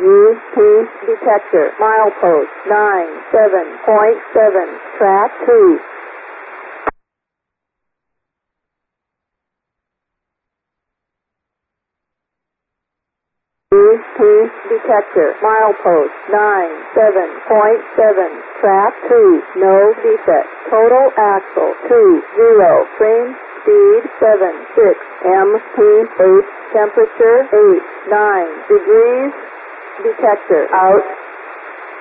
UP detector, milepost 97.7, track 2. UP detector, milepost 97.7, track 2, no defect, total axle 20, frame speed 76, MP8, temperature 8, 9 degrees, detector out.